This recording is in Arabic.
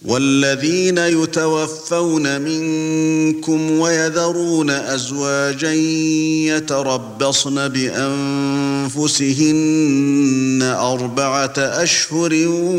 والذين يتوفون منكم ويذرون أزواجا يتربصن بأنفسهن 4 أشهر